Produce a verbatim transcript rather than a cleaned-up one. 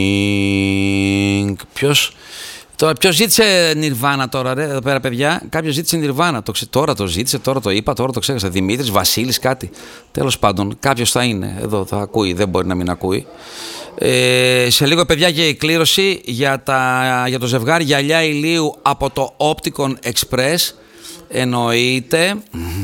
Ποιος... Τώρα, ποιος ζήτησε Nirvana τώρα, ρε, εδώ πέρα, παιδιά? Κάποιος ζήτησε Nirvana. Το ξε... Τώρα το ζήτησε, τώρα το είπα, τώρα το ξέχασα. Δημήτρης, Βασίλης, κάτι. Τέλος πάντων, κάποιος θα είναι εδώ, θα ακούει, δεν μπορεί να μην ακούει. Ε, σε λίγο, παιδιά, και η κλήρωση για, τα... για το ζευγάρι γυαλιά ηλίου από το Opticon Express. Εννοείται.